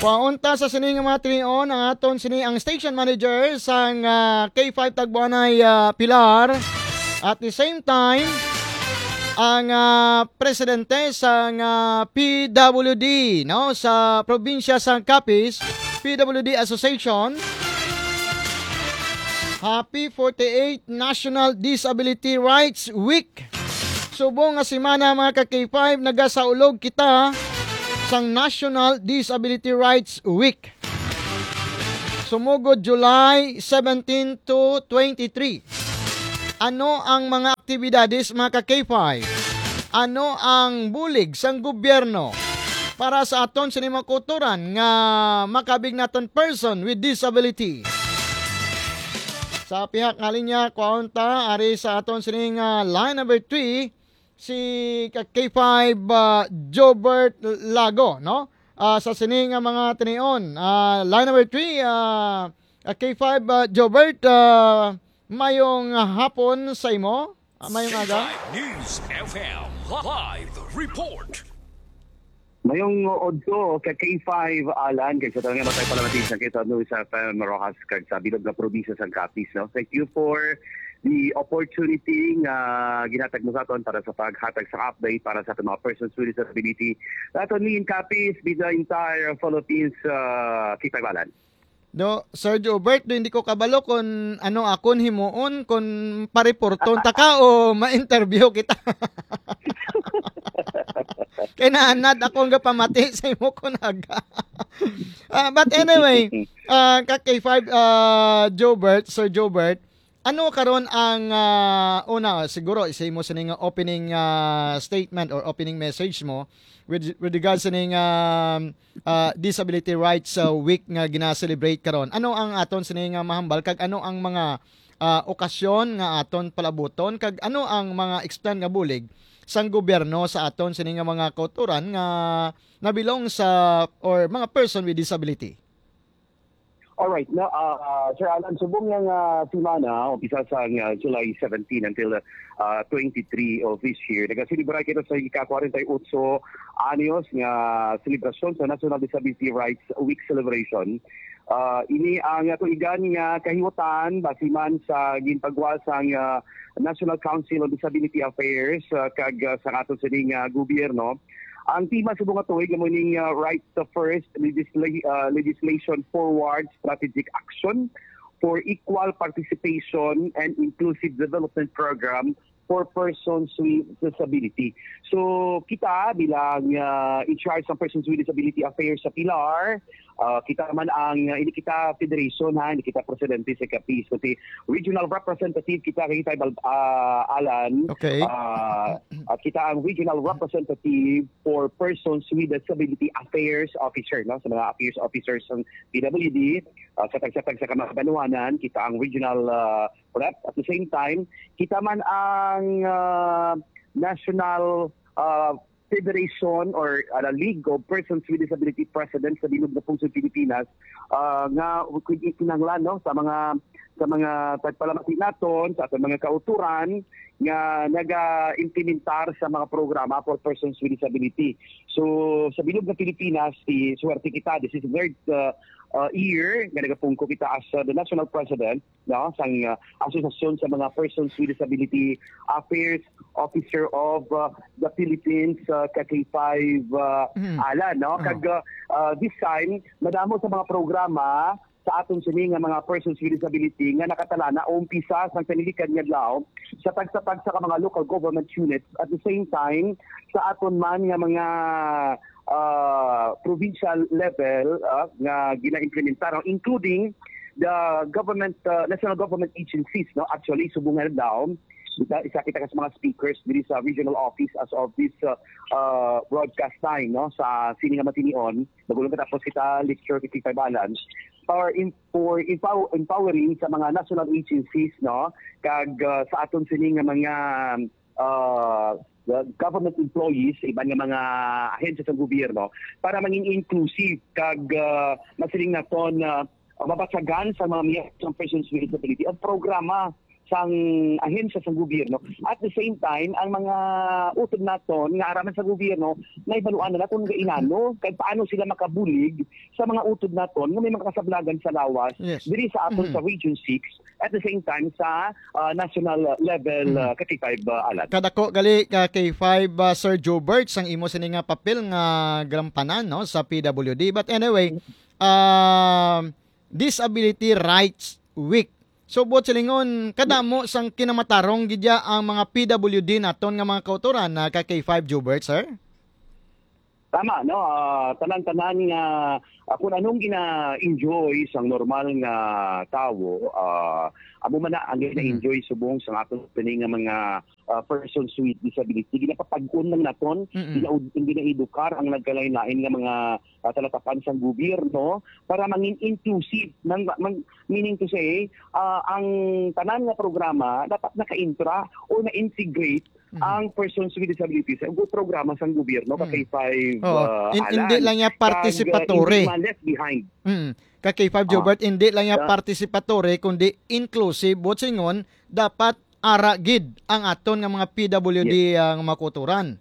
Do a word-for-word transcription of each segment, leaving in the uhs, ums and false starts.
Paunta sa sini nga mga tinion ang aton sini ang station manager sang uh, K five Tagbuanay uh, Pilar. At the same time, ang uh, presidente sang uh, P W D, no, sa probinsya sang Capiz, P W D Association. Happy forty-eighth National Disability Rights Week. Subong nga semana mga ka-K five, nagasaulog kita sang National Disability Rights Week. Sumugod July seventeen to twenty-three. Ano ang mga aktibidades mga ka-K five? Ano ang bulig sang gobyerno para sa aton sa mga kulturan nga makabig naton person with disability? Sa pihak nga linya, kwaunta, ari sa aton sining uh, line number three, si K five uh, Jobert Lago, no? Uh, sa sining uh, mga tinion. Uh, line number three, uh, K five uh, Jobert, uh, mayong hapon sa imo? Uh, mayong aga? News F M Live Report. Mayong odso ka K five Alan kay sa talaga matay palamatin sa kita no sa Marojas kag sa bilog na probinsya sa Capiz, no. Thank you for the opportunity nga ginatag mo sa aton para sa paghatag sa update para sa aton mga persons with disability. Not only in Capiz, but the entire Philippines, uh, K five Alan. No, Sir Jobert, do hindi ko kabalo kung ano akon himuon, kung pariporton ta ka o ma-interview kita. Kaya naanad ako nga pamati sa imo ko naga. uh, but anyway, uh, ka-K five uh, Jobert, Sir Jobert, ano karon ang uh, una, siguro isa mo sa ning opening uh, statement or opening message mo with, with regards sa ning uh, uh, Disability Rights uh, Week nga gina-celebrate karon. Ano ang aton sa ning uh, mahambal kag ano ang mga uh, okasyon nga aton palabuton kag ano ang mga extend nga bulig sang gobyerno sa aton sa ning mga kauturan nga nabilong sa or mga person with disability? All right. Now, uh, uh, Sir Alan, subong ng uh, semana, umpisa sa uh, July seventeen until uh, twenty-three of this year, nag-celebrate kita sa ika-forty-eight anyos nga selebrasyon sa National Disability Rights Week celebration. Uh, ini ang uh, tuigan nga kahiwatan basiman sa ginpagwa sang uh, National Council on Disability Affairs uh, kag uh, sa aton sa ning uh, gobyerno. Ang tema sa mga tuig mo ning uh, right to first legisla- uh, legislation forward strategic action for equal participation and inclusive development program for persons with disability. So kita bilang uh, in charge ng Persons with Disability Affairs sa Pilar, uh, kita naman ang uh, hindi kita federation ha, hindi kita presidente sa Capiz, kundi regional representative kita kay Taybal uh, Alan. Okay. Uh, at kita ang regional representative for Persons with Disability Affairs Officer, no? Sa mga affairs officers ng P W D, uh, sa tag-satag sa Kamabanuanan, kita ang regional uh, rep. At the same time, kita man ang uh, national uh, federation or uh, League of Persons with Disability President sa Bilog na Puso Pilipinas uh, nga kinahanglan no sa mga sa mga pagpalamati naton sa atong mga kauturan nga naga-implementar sa mga programa for persons with disability. So sa Bilog na Pilipinas, si swerte kita, this is the third uh, uh, year nga nagapungko kita as uh, the national president no sang uh, asosasyon sa mga persons with disability affairs officer of uh, the Philippines uh, K five uh, mm. Alan no kag uh, uh, this time madamo sa mga programa sa aton sini nga mga persons with disability nga nakatalana o umpisa sa kanilikan nga adlaw sa tagsatag sa mga local government units at the same time sa aton man nga mga uh, provincial level uh, nga gina-implementar including the government uh, national government agencies no actually subungan daw isa, isa kita sa mga speakers diri sa regional office as of this uh, uh, broadcast time no sa sini nga matinion bago lang tapos kita lecture kay K five Alan for in, for empower, empowering sa mga national agencies no kag uh, sa aton sini nga mga uh, government employees iban nga mga ahensya sa gobyerno para maging inclusive kag uh, masiling naton uh, mabasagan sa mga miyang persons with disability ang programa sang ahensya sa gobyerno. At the same time, ang mga utod naton nga araman sa gobyerno, may baluan na naton nga inano, kay paano sila makabulig sa mga utod naton nga may mga kasablagan sa lawas, Yes. diri sa aton Mhm. sa Region six, at the same time sa uh, national level uh, K five uh, alat. Kadako gali ka K five uh, Sir Jobert sang imo sini nga papel nga grampanan no sa P W D. But anyway, um Disability Rights Week. So buot silingon kadamo sang kinamatarong gidya ang mga P W D naton nga mga kautoran na ka K five Jobert, sir? Tama, no? Ah, tanan-tanan nga uh, kung anong gina-enjoy sang normal nga tawo, uh, amo man na ang gina-enjoy subong sa atong pining nga mga uh, persons with disability. Ginapapag-un lang naton, Mm-mm. gina-edukar ang nagkalain-lain nga mga uh, talatapan sang gobyerno para mangin inclusive. Nang, mang, meaning to say, uh, ang tanan nga programa dapat naka-intra o na-integrate ang persons with disabilities sa programa sa gobyerno ka K five Oo. uh, In- alan. hindi lang niya participatory. Kag, uh, hindi man left behind. Mm. Ka K five Jobert hindi lang ya Yeah. participatory kundi inclusive buot singon dapat ara gid ang aton nga mga P W D ang mga kautoran.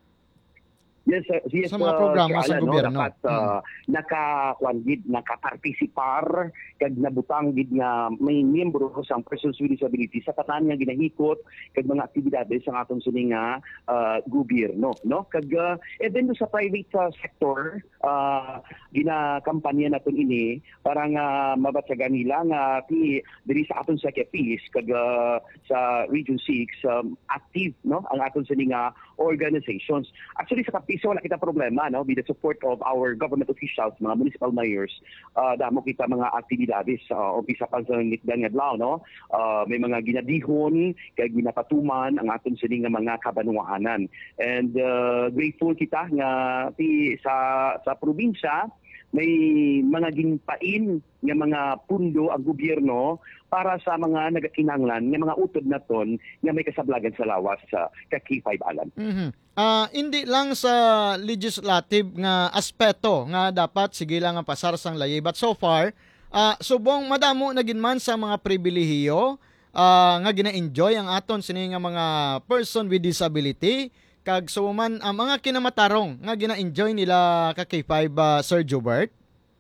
Yes, uh, yes, Sa mga uh, programa Sir sa Alan, gobyerno. No? Dapat uh, naka-kwan gid, nakapartisipar, kag nabutang gid nga may miyembro sa persons with disability sa tanan nga ginahikot kag mga aktibidades sa atong sini nga uh, gobyerno, no? Kag uh, and then sa private uh, sector, uh, ginakampanya naton ini para nga mabatsagan nila nga ti diri sa aton sa K P I S kag uh, sa Region six um, active, no? Ang aton sini nga organizations. Actually sa K P I S wala kita problema, no? With the support of our government officials, mga municipal mayors, uh, damo kita mga aktibidades uh, umpisa pa sa ngitdan nga adlaw, no? Uh, may mga ginadihon kay ginapatuman ang aton sini nga mga kabanwaanan. And uh, grateful kita nga ti sa sa probinsya may mga ginpain nga mga pundo ang gobyerno para sa mga nagakinanglan nga mga utod naton nga may kasablagan sa lawas sa ka K five alan. Mhm. Ah, hindi lang sa legislative nga aspeto nga dapat sige lang ang pasar sang layi, but so far ah, subong madamo na gid man sa mga pribilehiyo ah, nga gina-enjoy ang aton sini nga mga person with disability kag suman ang mga kinamatarong nga gina-enjoy nila ka K five ah, Sir Jobert.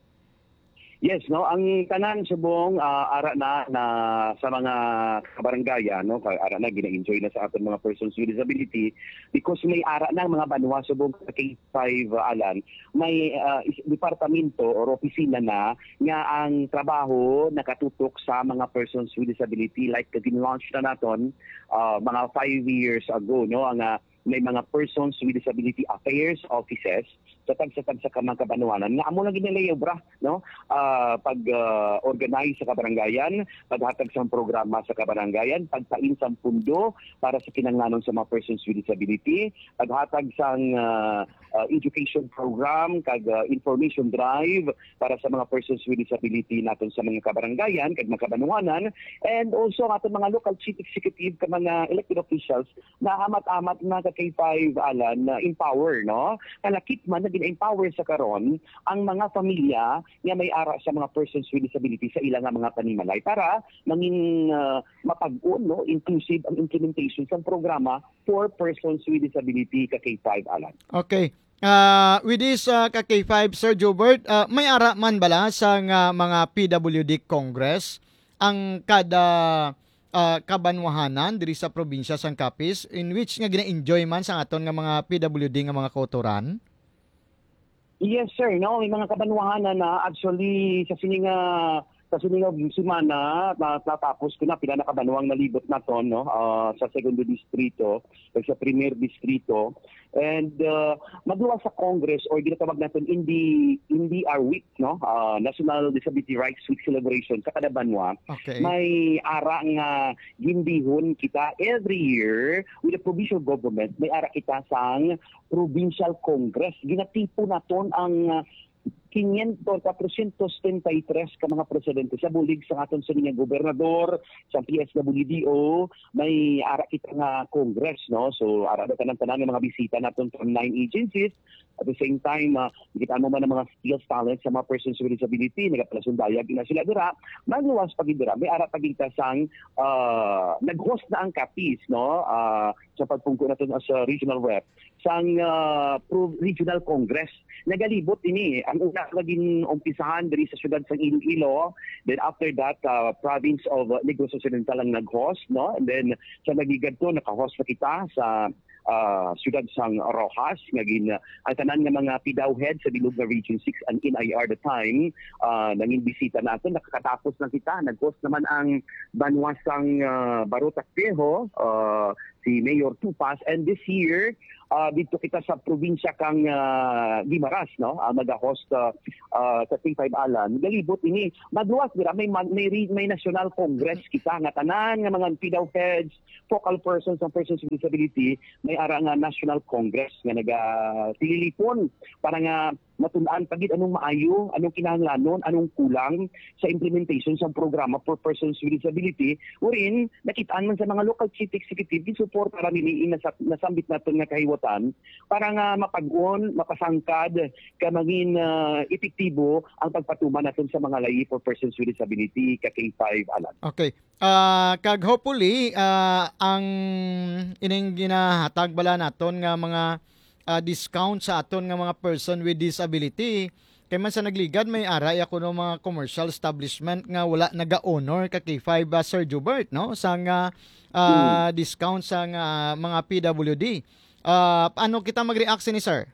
Yes, no, ang tanan subong uh, ara na na sa mga kabarangaya, no, kay ara na gina-enjoy na sa aton mga persons with disability because may ara na mga banwa subong sa K five uh, alan, may uh, is- departamento or opisina na nga ang trabaho nakatutok sa mga persons with disability like gin-launch na naton uh, mga five years ago, no, ang uh, may mga persons with disability affairs offices sa tag-sa-tag sa mga kabanwanan nga amo lang ginalaybra, no, uh, pag uh, organize sa kabarangayan, paghatag sa programa sa kabarangayan, pagpain sa pundo para sa kinanglanon sa mga persons with disability, paghatag sa uh, uh, education program kag uh, information drive para sa mga persons with disability naton sa mga kabarangayan kag mga kabanwanan, and also ang aton mga local chief executive ka mga elected officials na amat-amat na ka K five alan na empower, no, kalakit man na gina-empower sa karon ang mga pamilya nga may ara sa mga persons with disability sa ilang nga mga panimalay para manging uh, mapag-on, no, inclusive ang implementation sa programa for persons with disability ka K five alan. Okay. Uh, with this uh, ka K five Sir Jobert, uh, may ara man bala sa nga mga P W D Congress ang kada uh, kabanwahanan diri sa probinsya sang Capiz in which nga gina-enjoy man sa aton nga mga P W D nga mga kautoran? Yes, sir. No, may mga kabanwahanan na actually sa sini nga sa sini nga semana na natapos ko na pila na kabanwang nalibot na to, no, uh, sa segundo distrito ug sa primer distrito, and uh, magluwas sa Congress or ginatawag natin in the in the R week, no, uh, National Disability Rights Week celebration sa kada banwa. Okay. May ara nga gindihon kita every year with the provincial government, may ara kita sang provincial congress. Ginatipo naton ang uh, quinientos, cuatrocientos treinta y tres ka mga presidente sa bulig sa aton sa mga gobernador, sa P S W D O, may ara kita nga Congress, no? So ara na tanan-tanan nga mga bisita naton from nine agencies. At the same time, uh, kita mo man ang mga skills, talents sa mga persons with disability, nagaplasundayag na sila dira, magluwas pag dira, may ara pagita sang uh, nag-host na ang kapis, no? Uh, sa pagpungko natin as a regional rep, sang uh, Pro Regional Congress. Nagalibot ini, ang una naging umpisahan diri sa syudad sang Iloilo, then after that, uh, province of uh, Negros Occidental ang nag-host, no? And then sa nagigad to, naka-host na kita sa uh, syudad sang Rojas, ngagin uh, ang tanan nga mga P D A W head sa bilog na Region six and in I R the time, uh, nanging bisita natin, nakakatapos na kita, nag-host naman ang banwasang uh, Barotac Viejo, uh, si Mayor Tupas, and this year, uh, dito kita sa probinsya kang uh, Guimaras, no? Uh, mag-host uh, uh, sa T five Alan. Galibot ini, magluwas dira, may, may, may National Congress kita, nga tanan nga mga P D A W heads, focal persons and persons with disability, may ara nga National Congress nga naga-tililipon para nga matundaan pagid anong maayo, anong kinahanglanon, anong kulang sa implementation sa programa for persons with disability. Urin, nakitaan man sa mga local chief executive, di support para nili nasambit natin nga kahiwatan para nga mapag-on, mapasangkad, kamangin uh, epektibo ang pagpatuman natin sa mga layi for persons with disability, ka K five Alan. Okay. Uh, kag hopefully, uh, ang ining ginahatag bala naton nga mga uh, discount sa aton nga mga person with disability, kay man sa nagligad may aray ako ng mga commercial establishment nga wala naga-honor ka K five uh, Sir Jobert, no? Sa nga uh, hmm. discount sa nga mga P W D. Uh, paano kita mag-react ni Sir?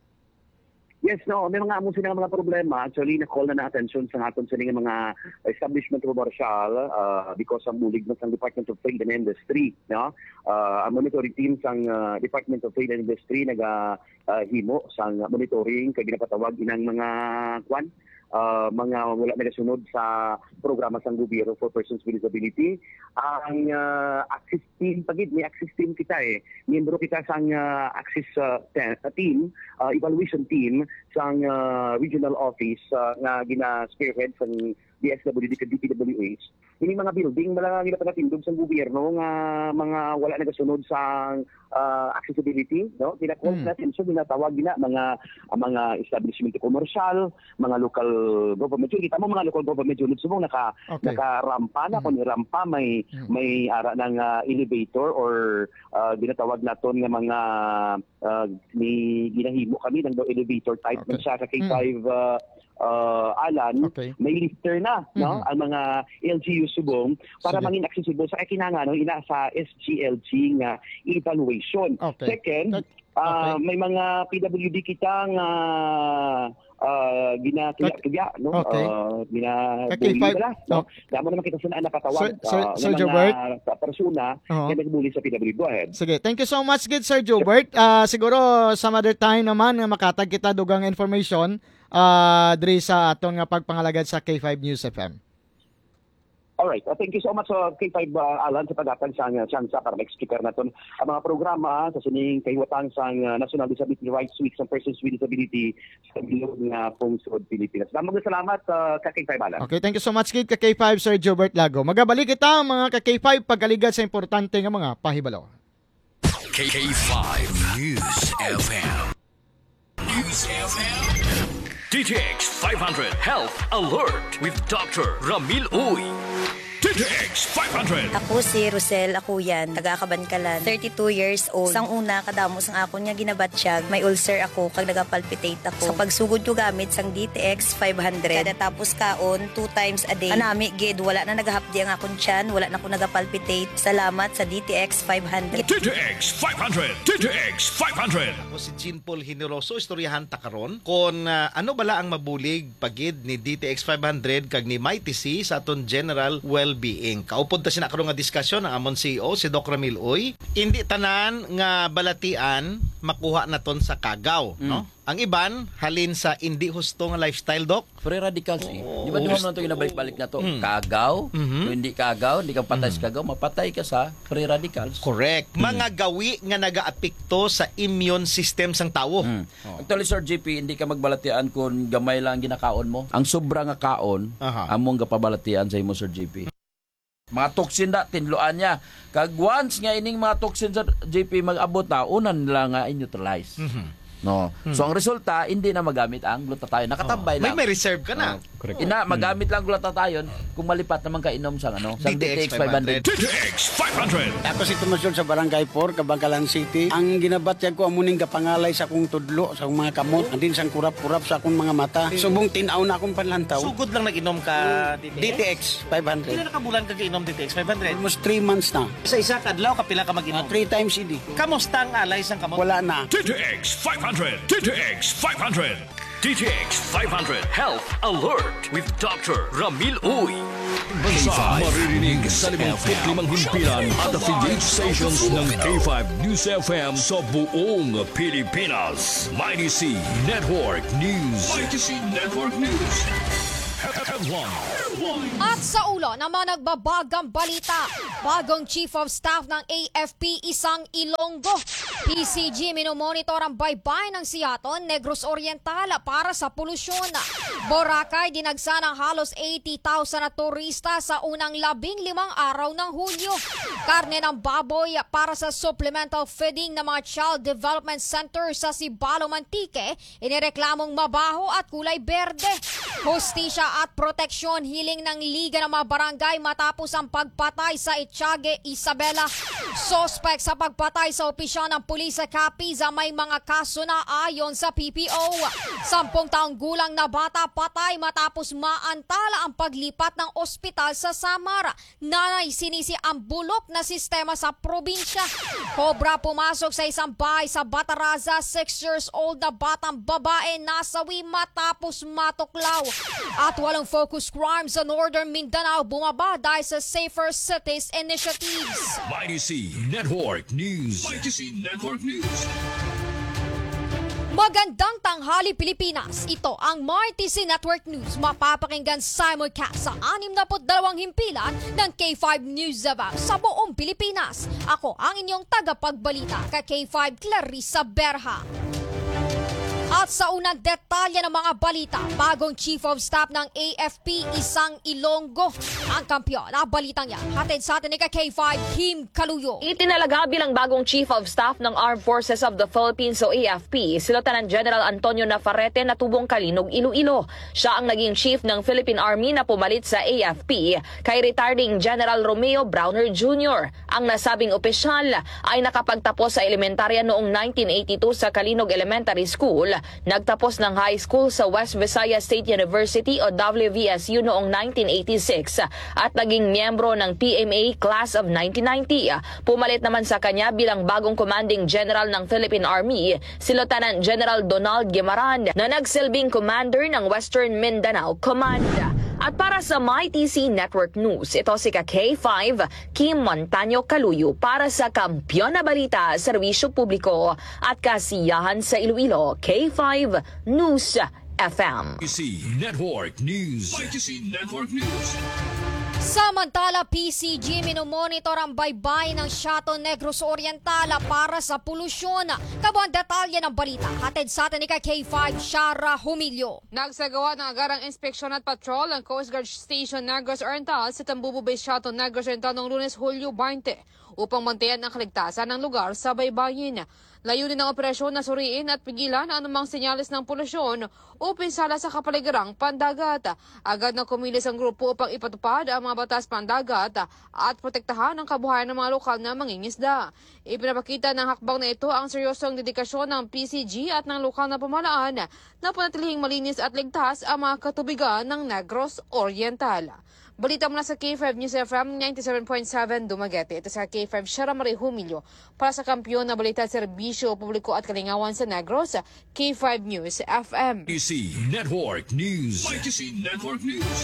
Yes, no, may mga amo sila mga problema. Actually, na-call na na attention sa aton sa mga establishment commercial uh, because ang bulig na sa Department of Trade and Industry, no? Uh, ang monitoring team sa uh, Department of Trade and Industry naga uh, himo sa monitoring kay ginapatawag inang mga kwan Uh, mga wala nagasunod sa programa sang gobyerno for persons with disability. Ang uh, access team, pagid may access team kita eh. Miyembro kita sang uh, access uh, team, uh, evaluation team sang uh, regional office uh, nga gina-spearhead sang D S W D ka D P W H. Ini mga building mga nila pagatindog sa gobyerno nga mga wala nagasunod sa uh, accessibility, no? Kina-call mm. natin so ginatawag gina mga uh, mga establishment commercial, mga local government unit. Amo mga local government units mo naka okay. naka-rampa na mm. kun rampa may mm. may ara ng uh, elevator or uh, ginatawag naton nga mga uh, may ginahimo kami ng elevator type okay. siya sa K five mm. uh, Uh, Alan, okay. may lifter na no mm-hmm. ang mga L G U subong para Sige. maging accessible sa kinahanglan no ina sa S G L G nga evaluation. Okay. Second, okay. Uh, may mga P W D kita nga uh, ginatuya-tuya no okay. uh, ginabuli nila no. Damo naman kita sa nakatawag Sir, uh, Sir, Sir ng Jobert mga persona uh-huh. na nagbuli sa P W D. Go ahead. Sige, thank you so much good Sir Jobert. Uh, siguro some other time naman nga makatag kita dugang information uh, diri sa aton nga pagpangalagad sa K five News F M. Alright, uh, thank you so much sa uh, K five uh, Alan sa paghatag sa uh, tsansa para ma-explicar naton ang mga programa sa sining kahiwatan sa uh, National Disability Rights Week sa persons with disability sa bilog nga pungsod Pilipinas. Maraming salamat uh, ka K five Alan. Okay, thank you so much kid ka K five Sir Jobert Lago. Magabalik kita mga ka K five pagkaligad sa importante nga mga pahibalo. K five News F M. News F M. D T X five hundred Health Alert with Doctor Ramil Uy. D T X five hundred. Ako si Rosel Akuyan, taga Kabankalan, thirty-two years old. Sang una, kadamos ang akon nga ginabatsyag, may ulcer ako, kag nagapalpitate ako. Sa pagsugod ko gamit sang D T X five hundred, kada tapos kaon, two times a day. Anami, gid, wala na nagahapdi ang akon tiyan, wala na ko nagapalpitate. Salamat sa D T X five hundred. D T X five hundred. D T X five hundred. Ako si Jean Paul Generoso, istoryahan ta karon kon uh, ano bala ang mabulig pagid ni D T X five hundred kag ni Mighty C sa aton general well-being. Kaupod ta sina karon nga diskusyon ang amon C E O si Doc Ramil Uy. Indi tanan nga balatian makuha naton sa kagaw, mm. no? Ang iban, halin sa hindi husto nga lifestyle, Doc. Free radicals eh. Oo. Di ba doon naman ito ginabalik-balik na to? Mm. Kagaw, Mhm. kung hindi kagaw, hindi ka patay sa kagaw, mapatay ka sa free radicals. Correct. Mga gawi nga nagaapekto sa immune system sang tawo. Mm. Actually, Sir J P, hindi ka magbalatian kung gamay lang ginakaon mo. Ang sobra nga kaon, Aha. among gapabalatian sa imo, Sir J P. Mga toksin na, tinluan niya. Kag once nga ining mga toksin sa J P mag-abot na, unan nila nga i-neutralize. Mhm. No. So ang resulta, hindi na magamit ang glutathione. Nakatambay May lang. may reserve ka na. Correct. Ina, magamit lang glutathione kung malipat naman ka inom sa ano, sa D T X D T X five hundred. D T X five hundred. Ako si Tumasyon sa Barangay four, Kabangkalan City. Ang ginabatyag ko amuning kapangalay sa akong tudlo, sa akong mga kamot, andin sang kurap-kurap sa akong mga mata. Subong tinaw na akong panlantaw. Sugod lang nag-inom ka D T X. D T X five Pila hundred. na kabulan ka inom D T X five hundred? Almost three months na. Sa isa kadlaw kapila ka Uh, mag-inom. three times idi. Kamusta ang alay sang kamot? Wala na. D T X five hundred. D T X five hundred. D T X five hundred Health Alert with Doctor Ramil Uy. Bansa maririnig sa limangput limang himpilan at affiliate stations ng K five News F M sa buong Pilipinas. Mighty C Network News. Mighty C Network News. Headline. At sa ulo ng mga nagbabagang balita, bagong Chief of Staff ng A F P Isang Ilonggo. P C G minomonitor ang baybay ng Siaton, Negros Oriental para sa polusyon. Boracay dinagsa ng halos eighty thousand na turista sa unang labing limang araw ng Hulyo. Karne ng baboy para sa supplemental feeding ng mga Child Development Center sa Sibalo, Mantique, inireklamong mabaho at kulay berde. Hustisya at proteksyon hiling ng Liga ng mga Barangay matapos ang pagpatay sa Etiague, Isabela. Sospek sa pagpatay sa opisyal ng pulis sa Capiz may mga kaso na ayon sa P P O. Sampung taong gulang na bata patay matapos maantala ang paglipat ng ospital sa Samar. Nanay sinisi ang bulok na sistema sa probinsya. Cobra pumasok sa isang bahay sa Bataraza, six years old na batang babae nasawi matapos matuklaw. At walang focus crime sa Northern Mindanao bumaba dahil sa Safer Cities Initiatives. Mighty C Network News. Mighty C Network News. Magandang tanghali Pilipinas. Ito ang Mighty C Network News. Mapapakinggan simulcast sa anim na dalawang himpilan ng K five News Davao sa buong Pilipinas. Ako ang inyong tagapagbalita ka K five Clarissa Berha. At sa unang detalye ng mga balita, bagong Chief of Staff ng A F P Isang Ilonggo ang kampiyon. Ang balitang yan, hatid sa atin ni K five Kim Kaluyo. Itinalaga bilang bagong Chief of Staff ng Armed Forces of the Philippines o A F P, si Lieutenant General Antonio Nafarrete na tubong Kalinog, Iloilo. Siya ang naging chief ng Philippine Army na pumalit sa A F P kay retiring General Romeo Browner Junior Ang nasabing opisyal ay nakapagtapos sa elementarya noong nineteen eighty-two sa Kalinog Elementary School. Nagtapos ng high school sa West Visayas State University o W V S U noong nineteen eighty-six at naging miyembro ng P M A Class of nineteen ninety. Pumalit naman sa kanya bilang bagong Commanding General ng Philippine Army si Lieutenant General Donald Guimaran na nagsilbing Commander ng Western Mindanao Command. At para sa Mighty C Network News, ito si K five Kim Montaño Kaluyo para sa Kampiyon na Balita, Serbisyo Publiko at Kasiyahan sa Iloilo, K five News F M. Mighty C Network News. Mighty C Network News. Samantala, P C G minomonitor ang baybay ng Siaton, Negros Oriental para sa polusyon. Kabuang detalye ng balita, hatid sa atin ni K five Shara Humilio. Nagsagawa ng agarang inspeksyon at patrol ang Coast Guard Station Negros Oriental sa Tambubo Bay, Siaton, Negros Oriental noong Lunes, Hulyo twenty upang mantayan ang kaligtasan ng lugar sa baybayin. Layunin ng operasyon na suriin at pigilan ang anumang senyales ng polusyon o pinsala sa kapaligarang pandagat. Agad na kumilos ang grupo upang ipatupad ang mga batas pandagat at protektahan ang kabuhayan ng mga lokal na mangingisda. Ipinapakita ng hakbang na ito ang seryosong dedikasyon ng P C G at ng lokal na pamahalaan na panatilihing malinis at ligtas ang mga katubigan ng Negros Oriental. Balita mula sa K five News F M ninety-seven point seven Dumaguete. Ito sa K five Shara Marie Humilio para sa Kampiyon na Balita, Serbisyo Publiko at Kalingawan sa Negros, K five News F M. Mighty C Network News. Mighty C Network News.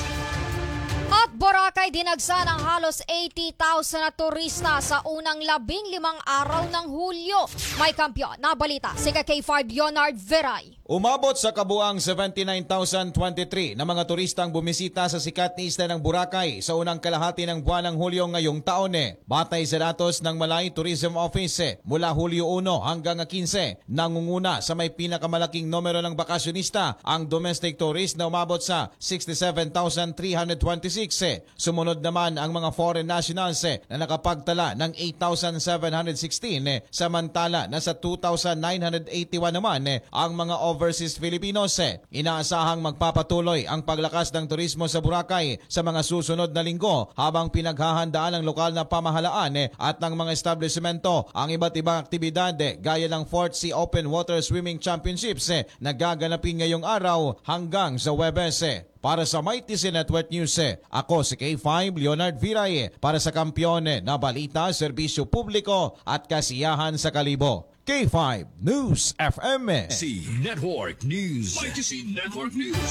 At Boracay dinagsa ng halos eighty thousand na turista sa unang labing limang araw ng Hulyo. May kampiyon na balita si K five Leonard Veray. Umabot sa kabuang seventy-nine thousand twenty-three na mga turistang bumisita sa sikat na isla ng Boracay sa unang kalahati ng buwan ng Hulyo ngayong taon. Batay sa datos ng Malay Tourism Office, mula Hulyo one hanggang fifteen, nangunguna sa may pinakamalaking numero ng bakasyonista ang domestic tourist na umabot sa sixty-seven thousand three hundred twenty-six. Sumunod naman ang mga foreign nationals na nakapagtala ng eight thousand seven hundred sixteen, samantala nasa two thousand nine hundred eighty-one naman ang mga overseas Filipinos. Inaasahang magpapatuloy ang paglakas ng turismo sa Boracay sa mga susunod na linggo habang pinaghahandaan ng lokal na pamahalaan at ng mga establishmento ang iba't ibang aktibidad gaya ng Fourth Sea Open Water Swimming Championships na gaganapin ngayong araw hanggang sa Huwebes. Para sa My T C Network News, ako si K five Leonard Viray para sa Kampiyon na Balita, Serbisyo Publiko at Kasiyahan sa Kalibo. K five News F M. C Network News. My T C Network News.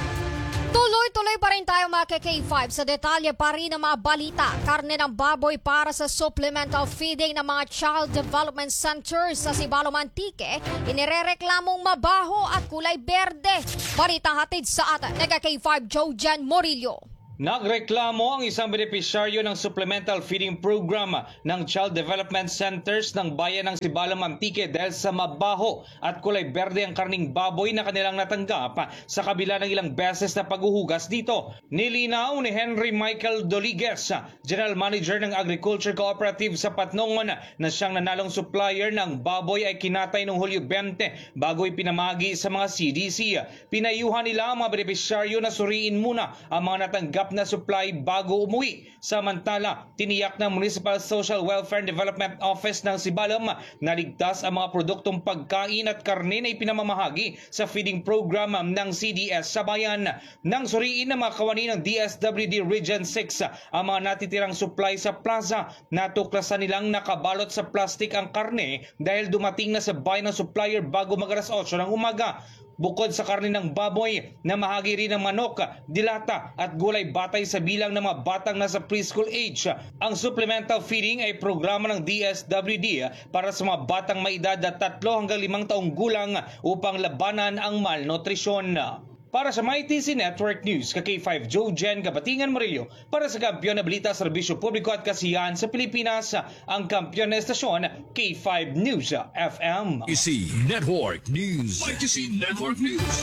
Tuloy-tuloy pa rin tayo mga K five sa detalye pa rin ng mga balita. Karne ng baboy para sa supplemental feeding ng mga child development centers sa Sibalom Antique, inirereklamong mabaho at kulay berde. Balitang hatid sa atin, Nega K five Jojan Morillo. Nagreklamo ang isang benepisyaryo ng Supplemental Feeding Program ng Child Development Centers ng bayan ng Sibalom Antique dahil sa mabaho at kulay berde ang karning baboy na kanilang natanggap sa kabila ng ilang beses na paghuhugas dito. Nilinaw ni Henry Michael Doligues, General Manager ng Agriculture Cooperative sa Patnongon, na siyang nanalong supplier ng baboy ay kinatay noong Hulyo twenty bago ipinamagi sa mga C D C. Pinayuhan nila ang mga benepisyaryo na suriin muna ang mga natanggap na supply bago umuwi. Samantala, tiniyak ng Municipal Social Welfare and Development Office ng Sibalom na ligtas ang mga produktong pagkain at karne na ipinamamahagi sa feeding program ng C D S sa bayan. Nang suriin ng mga kawani ng D S W D Region six ang mga natitirang supply sa plaza, natuklasan nilang nakabalot sa plastic ang karne dahil dumating na sa bayan ng supplier bago mag alas otso ng umaga. Bukod sa karne ng baboy, namahagi rin ng manok, dilata at gulay batay sa bilang ng mga batang nasa preschool age. Ang supplemental feeding ay programa ng D S W D para sa mga batang may edad na tatlo hanggang limang taong gulang upang labanan ang malnutrisyon. Para sa My T C Network News, ka K five Jojen Kabatingan Morillo, para sa Kampiyon na Balita, Serbisyo Publiko at Kasiyahan sa Pilipinas, ang kampiyon na estasyon K five News F M. My T C Network News. My T C Network News.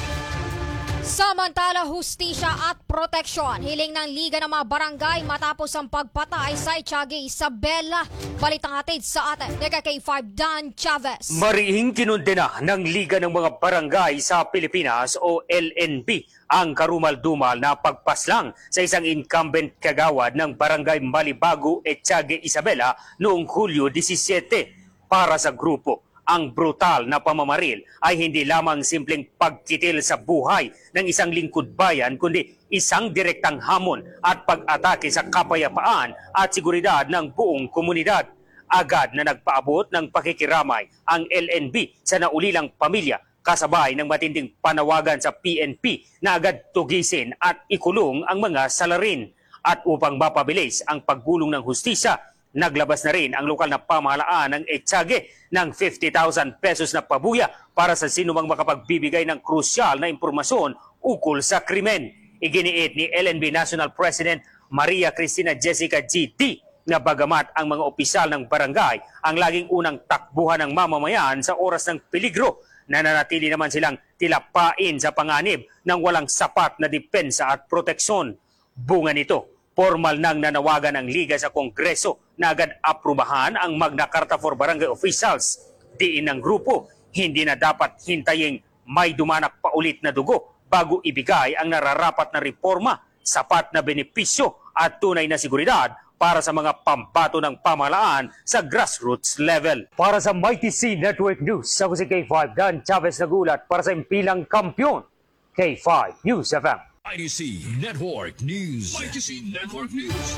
Samantala, hustisya at proteksyon. Hiling ng Liga ng mga Barangay matapos ang pagpatay sa Tiague Isabela. Balitang hatid sa atin, Nega K five Dan Chavez. Marihing kinundena ng Liga ng mga Barangay sa Pilipinas o L N B ang karumal-dumal na pagpaslang sa isang incumbent kagawad ng Barangay Malibago at Tiague Isabela noong Hulyo seventeen. Para sa grupo, ang brutal na pamamaril ay hindi lamang simpleng pagkitil sa buhay ng isang lingkod bayan, kundi isang direktang hamon at pag-atake sa kapayapaan at seguridad ng buong komunidad. Agad na nagpaabot ng pakikiramay ang L N B sa naulilang pamilya, kasabay ng matinding panawagan sa P N P na agad tugisin at ikulong ang mga salarin. At upang mapabilis ang paggulong ng hustisya, naglabas na rin ang lokal na pamahalaan ng Etiague ng fifty thousand pesos na pabuya para sa sinumang makapagbibigay ng krusyal na impormasyon ukol sa krimen. Iginiit ni L N B National President Maria Cristina Jessica G T na bagamat ang mga opisyal ng barangay ang laging unang takbuhan ng mamamayan sa oras ng peligro, nananatili naman silang tilapain sa panganib ng walang sapat na depensa at proteksyon. Bunga nito, formal nang nanawagan ng Liga sa Kongreso na agad aprubahan ang Magna Carta for Barangay Officials. Diin ng grupo, hindi na dapat hintayin may dumanak pa ulit na dugo bago ibigay ang nararapat na reforma, sapat na benepisyo at tunay na seguridad para sa mga pambato ng pamahalaan sa grassroots level. Para sa My T C Network News, ako si K five Dan Chavez nagulat para sa impilang kampiyon. K five News F M. My T C Network News. My T C Network News.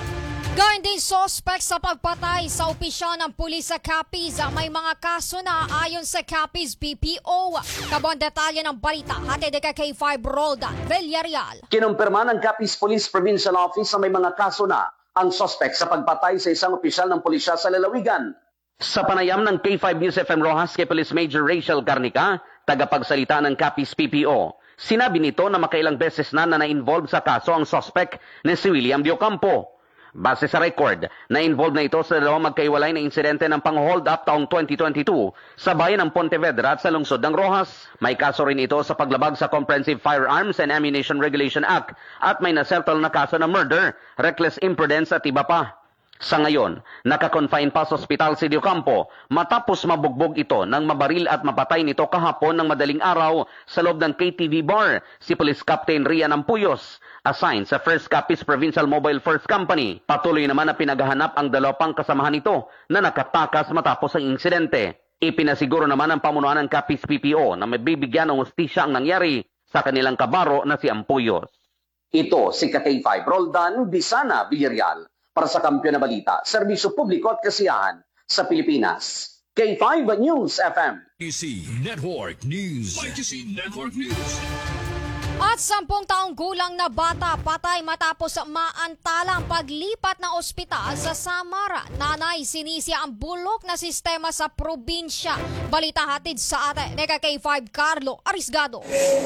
Gayun din suspect sa pagpatay sa opisyal ng pulis sa Capiz. May mga kaso na ayon sa Capiz B P O. Kabon detalye ng balita, hatid ka K five Roldan Villarreal. Kinumpirma ng Capiz Police Provincial Office na may mga kaso na ang suspect sa pagpatay sa isang opisyal ng pulisya sa lalawigan. Sa panayam ng K five News F M Rojas kay Police Major Rachel Garnica, tagapagsalita ng Capiz P P O, sinabi nito na makailang beses na na na-involve sa kaso ang suspect na si William De Ocampo. Base sa record, na-involve na ito sa dalawang magkaiwalay na insidente ng pang-hold up taong twenty twenty-two sa bayan ng Pontevedra at sa lungsod ng Rojas. May kaso rin ito sa paglabag sa Comprehensive Firearms and Ammunition Regulation Act at may nasettle na kaso na murder, reckless imprudence at iba pa. Sa ngayon, nakakonfine pa sa ospital si De Ocampo matapos mabugbog ito ng mabaril at mapatay nito kahapon ng madaling araw sa loob ng K T V bar si Police Captain Rian Ampuyos, assigned sa First Capiz Provincial Mobile First Company. Patuloy naman na pinaghahanap ang dalawa pang kasamahan nito na nakatakas matapos ang insidente. Ipinasiguro naman ng pamunuan ng Capiz P P O na mabibigyan ng hustisya ang nangyari sa kanilang kabaro na si Ampuyos. Ito si K five Roldan Bisana Villarreal para sa Kampiyon na Balita, Serbisyo Publiko at Kasiyahan sa Pilipinas. K five News F M. Y T C Network News. Y T C Network News. At sampung taong gulang na bata patay matapos maantalang paglipat ng ospital sa Samara. Nanay, sinisya ang bulok na sistema sa probinsya. Balita hatid sa atin ni K five Carlo Arisgado.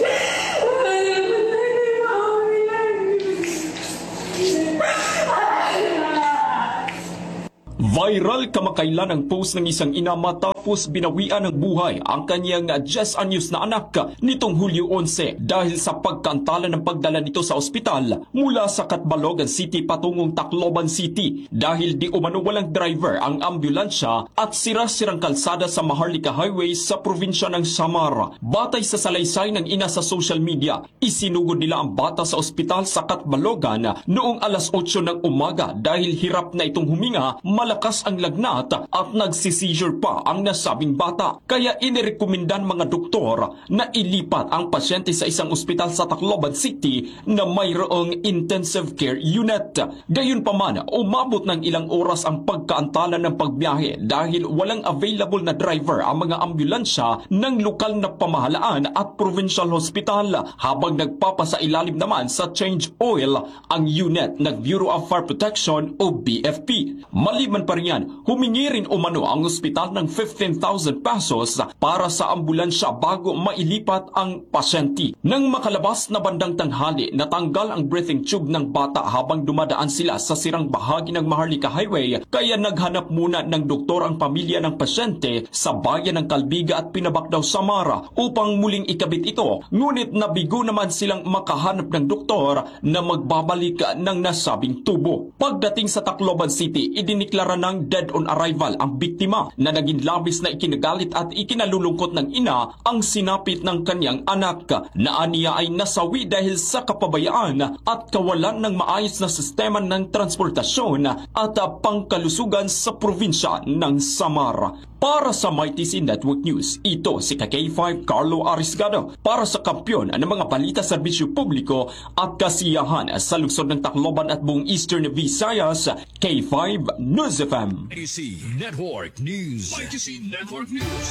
Viral kamakailan ang post ng isang ina matapos binawian ng buhay ang kanyang just anyos na anak nitong Hulyo eleven dahil sa pagkaantala ng pagdala nito sa ospital mula sa Catbalogan City patungong Tacloban City dahil di umano walang driver ang ambulansya at sira-sirang kalsada sa Maharlika Highway sa probinsya ng Samara. Batay sa salaysay ng ina sa social media, isinugod nila ang bata sa ospital sa Catbalogan noong alas otso ng umaga dahil hirap na itong huminga, malakas ang lagnat at nagsi-seizure pa ang nasabing bata. Kaya inirekomendan mga doktor na ilipat ang pasyente sa isang ospital sa Tacloban City na mayroong intensive care unit. Gayunpaman, umabot ng ilang oras ang pagkaantala ng pagbiyahe dahil walang available na driver ang mga ambulansya ng lokal na pamahalaan at provincial hospital, habang nagpapasailalim naman sa change oil ang unit ng Bureau of Fire Protection o B F P. Maliban pa rin yan, humingi rin umano ang ospital ng fifteen thousand pesos para sa ambulansya bago mailipat ang pasyente. Nang makalabas na bandang tanghali, natanggal ang breathing tube ng bata habang dumadaan sila sa sirang bahagi ng Maharlika Highway, kaya naghanap muna ng doktor ang pamilya ng pasyente sa bayan ng Calbiga at Pinabacdaw, Samara upang muling ikabit ito. Ngunit nabigo naman silang makahanap ng doktor na magbabalik ng nasabing tubo. Pagdating sa Tacloban City, idiniklara ng dead on arrival ang biktima na naging labis na ikinagalit at ikinalulungkot ng ina ang sinapit ng kanyang anak na aniya ay nasawi dahil sa kapabayaan at kawalan ng maayos na sistema ng transportasyon at pangkalusugan sa probinsya ng Samara. Para sa Y T C Network News, ito si K five Carlo Arisgado para sa Kampiyon ng mga balita, serbisyo publiko at kasiyahan sa lungsod ng Tacloban at buong Eastern Visayas. K five News F M. Y T C Network News. Y T C Network News.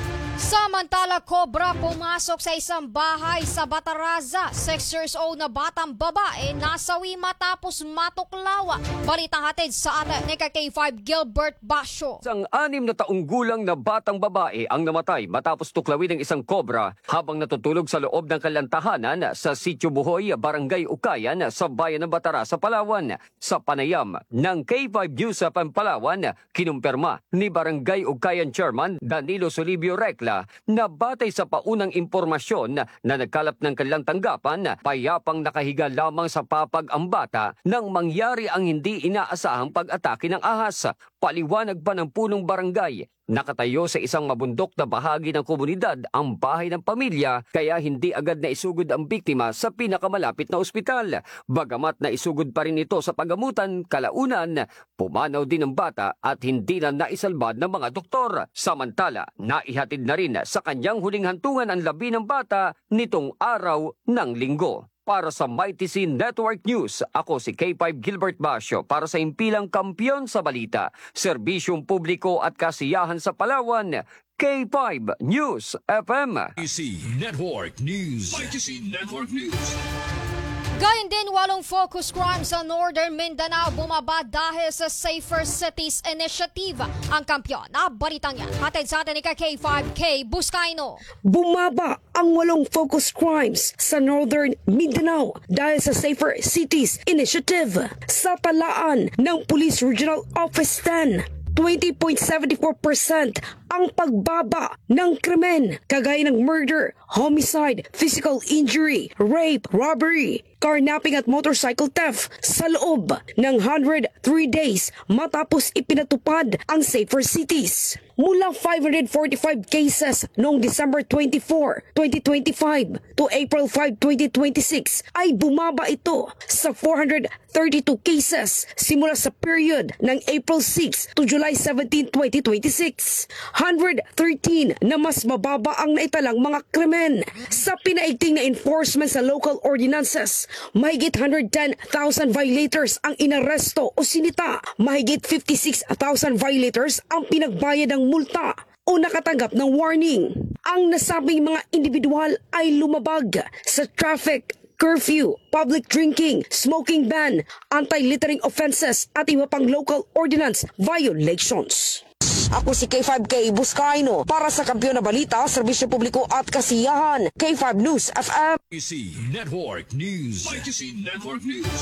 Samantala, Cobra pumasok sa isang bahay sa Bataraza. Six years old na batang babae nasawi matapos matuklawa. Balita hatid sa atin ni K five Gilbert Basyo. Isang anim na taong gulang na batang babae ang namatay matapos tuklawin ng isang kobra habang natutulog sa loob ng kanilang tahanan sa Sitio Buhoy, Barangay Ukayan sa bayan ng Bataraza, Palawan. Sa panayam ng K five News F M Palawan, kinumpirma ni Barangay Ukayan Chairman Danilo Solibio Recla na batay sa paunang impormasyon na nagkalap ng kanilang tanggapan, payapang nakahiga lamang sa papag ang bata nang mangyari ang hindi inaasahang pag-atake ng ahas. Paliwanag pa ng punong barangay, nakatayo sa isang mabundok na bahagi ng komunidad ang bahay ng pamilya, kaya hindi agad na isugod ang biktima sa pinakamalapit na ospital. Bagamat na isugod pa rin ito sa pagamutan, kalaunan, pumanaw din ang bata at hindi na naisalbad ng mga doktor. Samantala, naihatid na rin sa kanyang huling hantungan ang labi ng bata nitong araw ng Linggo. Para sa Y T C Network News, ako si K five Gilbert Basyo para sa impilang Kampiyon sa Balita, Serbisyong Publiko at Kasiyahan sa Palawan, K five News F M. Y T C Network News. Y T C Network News. Gayun din, walong focus crime sa Northern Mindanao bumaba dahil sa Safer Cities Initiative. Ang kampyon na balitang yan, hatid sa atin ni K five K Buscaino. Bumaba ang walong focus crimes sa Northern Mindanao dahil sa Safer Cities Initiative. Sa talaan ng Police Regional Office ten, twenty point seven four percent ang pagbaba ng krimen kagaya ng murder, homicide, physical injury, rape, robbery, carnapping at motorcycle theft sa loob ng one hundred three days matapos ipinatupad ang Safer Cities. Mula five hundred forty-five cases noong December twenty-fourth, twenty twenty-five to April fifth, twenty twenty-six ay bumaba ito sa four hundred thirty-two cases simula sa period ng April sixth to July seventeenth, twenty twenty-six. one hundred thirteen na mas mababa ang naitalang mga krimen. Sa pinaigting na enforcement sa local ordinances, mahigit one hundred ten thousand violators ang inaresto o sinita. Mahigit fifty-six thousand violators ang pinagbayad ng multa o nakatanggap ng warning. Ang nasabing mga individual ay lumabag sa traffic, curfew, public drinking, smoking ban, anti-littering offenses at iba pang local ordinance violations. Ako si K five K Buscaino para sa Kampiyon na Balita, Serbisyo Publiko at Kasiyahan, K five News F M. Y C Network News. Y C Network News.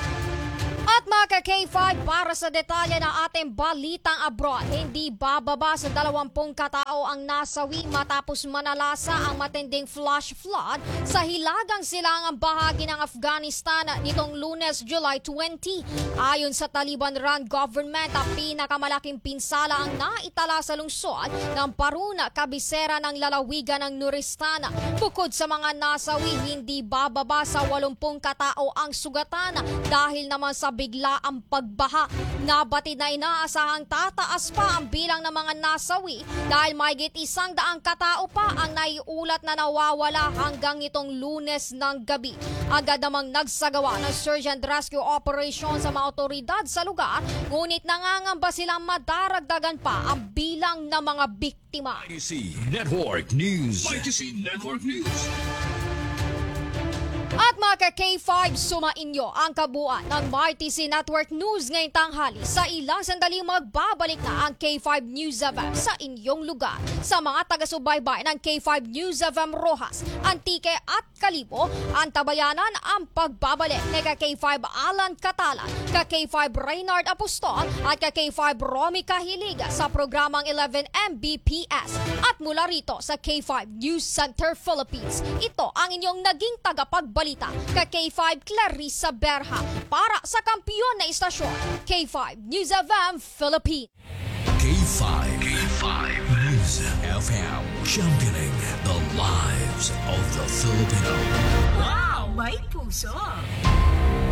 At mga ka-K five, para sa detalye ng ating balitang abroad, hindi bababa sa dalawampung katao ang nasawi matapos manalasa ang matinding flash flood sa hilagang silangang bahagi ng Afghanistan nitong Lunes, July twentieth. Ayon sa Taliban-run government, ang pinakamalaking pinsala ang naitala sa lungsod ng Paruna, kabisera ng lalawigan ng Nuristan. Bukod sa mga nasawi, hindi bababa sa walumpung katao ang sugatan dahil naman sa bigla ang pagbaha. Nabatid na inaasahang tataas pa ang bilang ng mga nasawi dahil mahigit isang daang katao pa ang naiulat na nawawala hanggang itong Lunes ng gabi. Agad namang nagsagawa ng search and rescue operation sa mga otoridad sa lugar, ngunit nangangamba silang madaragdagan pa ang bilang ng mga biktima. Y C Network News. Y C Network News. At mga ka-K five, sumainyo ang kabuuan ng Y T C Network News ngayong tanghali. Sa ilang sandali magbabalik na ang K five News F M sa inyong lugar. Sa mga taga-subaybay ng K five News F M Rojas, Antique at Kalibo, antabayanan ang pagbabalik ni ka-K five Alan Catalan, ka-K five Reynard Apostol at ka-K five Romy Kahiliga sa programang eleven M B P S. At mula rito sa K five News Center Philippines, ito ang inyong naging tagapagbalita, ka-K five Clarissa Berha para sa kampiyon na istasyon, K five News F M Philippines. K five. K five News F M. Championing the lives of the Filipino. Wow! May puso!